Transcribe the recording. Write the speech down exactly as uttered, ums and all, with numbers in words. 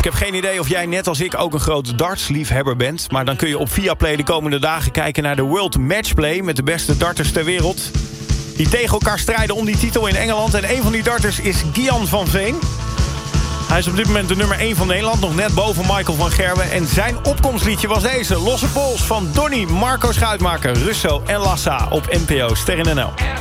Ik heb geen idee of jij net als ik ook een groot dartsliefhebber bent. Maar dan kun je op Viaplay de komende dagen kijken naar de World Matchplay met de beste darters ter wereld. Die tegen elkaar strijden om die titel in Engeland. En een van die darters is Gian van Veen. Hij is op dit moment de nummer één van Nederland. Nog net boven Michael van Gerwen. En zijn opkomstliedje was deze. Losse Pols van Donny, Marco Schuitmaker, Russo en Lassa op N P O Sterren N L.